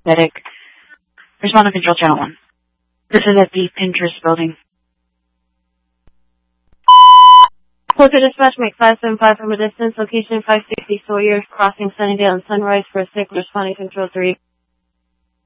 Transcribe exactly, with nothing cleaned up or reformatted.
Medic. Respond to Control Channel one. This is at the Pinterest building. Closer dispatch, make five seven five from a distance. Location five sixty Sawyer, crossing Sunnydale and Sunrise for a sick. Responding Control three.